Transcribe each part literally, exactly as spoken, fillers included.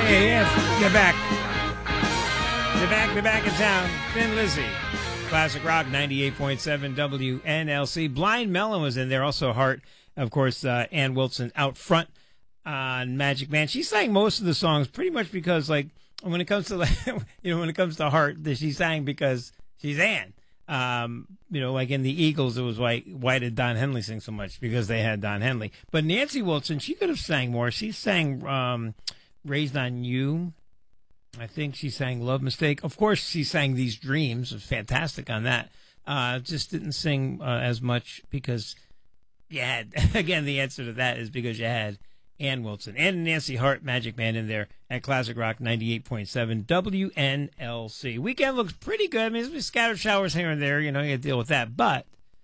Hey, yeah, they're back. They're back, they're back in town. Thin Lizzy. Classic Rock, ninety-eight point seven W N L C. Blind Melon was in there. Also Heart, of course, uh, Ann Wilson out front on Magic Man. She sang most of the songs pretty much because, like, when it comes to, like, you know, when it comes to Heart, she sang because she's Ann. Um, you know, like in the Eagles, it was like, why did Don Henley sing so much? Because they had Don Henley. But Nancy Wilson, she could have sang more. She sang um, Raised on You. I think she sang Love Mistake. Of course, she sang These Dreams. It was fantastic on that. Uh, just didn't sing uh, as much because you had, again, the answer to that is because you had Ann Wilson and Nancy Hart, Magic Man, in there at Classic Rock ninety-eight point seven W N L C. Weekend looks pretty good. I mean, there's scattered showers here and there. You know, you got to deal with that. But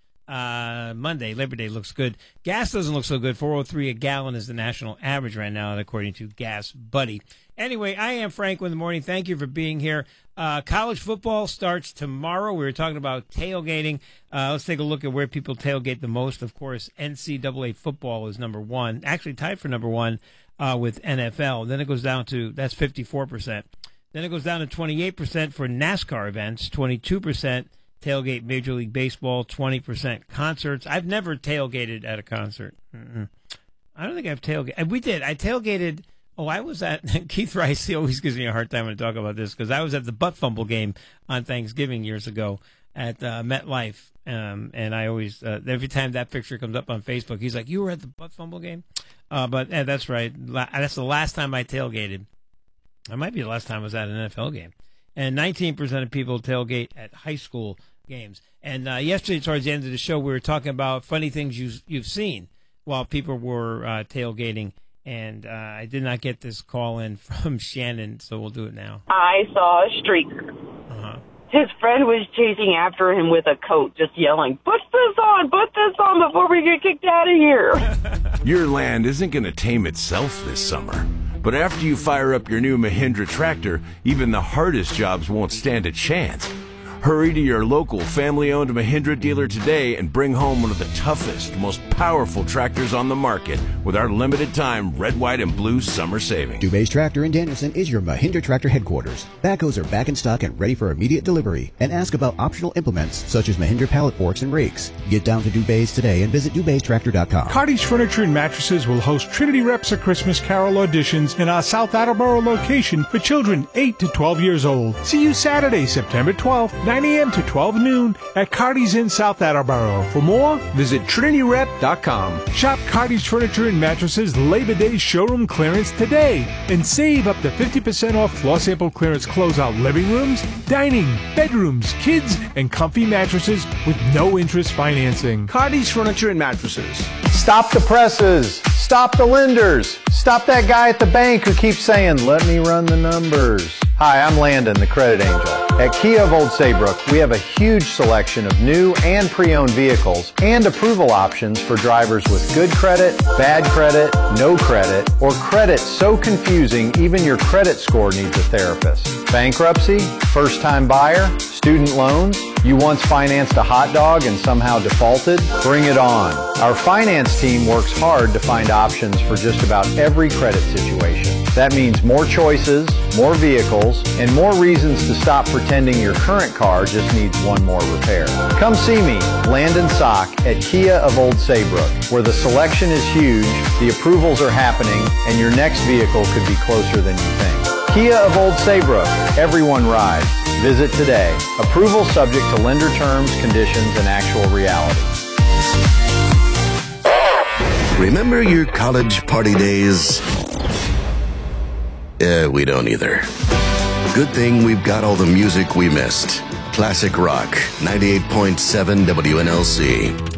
uh, Monday, Labor Day, looks good. Gas doesn't look so good. four oh three a gallon is the national average right now, according to Gas Buddy. Anyway, I am Franco in the morning. Thank you for being here. Uh, college football starts tomorrow. We were talking about tailgating. Uh, let's take a look at where people tailgate the most. Of course, N C double A football is number one, actually tied for number one uh, with N F L. Then it goes down to, that's fifty-four percent. Then it goes down to twenty-eight percent for NASCAR events, twenty-two percent tailgate Major League Baseball, twenty percent concerts. I've never tailgated at a concert. Mm-mm. I don't think I've tailgated. We did. I tailgated. Oh, I was at Keith Rice. He always gives me a hard time when I talk about this because I was at the Butt Fumble game on Thanksgiving years ago at uh, MetLife, um, and I always uh, every time that picture comes up on Facebook, he's like, "You were at the Butt Fumble game," uh, but uh, that's right. La- that's the last time I tailgated. That might be the last time I was at an N F L game. And nineteen percent of people tailgate at high school games. And uh, yesterday, towards the end of the show, we were talking about funny things you, you've seen while people were uh, tailgating. And uh, I did not get this call in from Shannon, so we'll do it now. I saw a streaker. Uh-huh. His friend was chasing after him with a coat, just yelling, "Put this on, put this on before we get kicked out of here." Your land isn't going to tame itself this summer. But after you fire up your new Mahindra tractor, even the hardest jobs won't stand a chance. Hurry to your local family-owned Mahindra dealer today and bring home one of the toughest, most powerful tractors on the market with our limited-time red, white, and blue summer savings. Dubé's Tractor in Danielson is your Mahindra tractor headquarters. Backhoes are back in stock and ready for immediate delivery. And ask about optional implements such as Mahindra pallet forks and rakes. Get down to Dubé's today and visit Dubé's Tractor dot com. Cottage Furniture and Mattresses will host Trinity Repsa Christmas Carol auditions in our South Attleboro location for children eight to twelve years old. See you Saturday, September twelfth, nine a.m. to twelve noon at Cardi's in South Attleboro. For more, visit Trinity Rep dot com. Shop Cardi's Furniture and Mattresses Labor Day showroom clearance today and save up to fifty percent off floor sample clearance closeout living rooms, dining, bedrooms, kids, and comfy mattresses with no interest financing. Cardi's Furniture and Mattresses. Stop the presses. Stop the lenders. Stop that guy at the bank who keeps saying, "Let me run the numbers." Hi, I'm Landon, the credit angel. At Kia of Old Saybrook, we have a huge selection of new and pre-owned vehicles and approval options for drivers with good credit, bad credit, no credit, or credit so confusing even your credit score needs a therapist. Bankruptcy, first-time buyer, student loans, you once financed a hot dog and somehow defaulted? Bring it on. Our finance team works hard to find options for just about every credit situation. That means more choices, more vehicles, and more reasons to stop pretending your current car just needs one more repair. Come see me, Landon Sock, at Kia of Old Saybrook, where the selection is huge, the approvals are happening, and your next vehicle could be closer than you think. Kia of Old Saybrook, everyone rides. Visit today. Approval subject to lender terms, conditions, and actual reality. Remember your college party days? Yeah, we don't either. Good thing we've got all the music we missed. Classic Rock, ninety-eight point seven W N L C.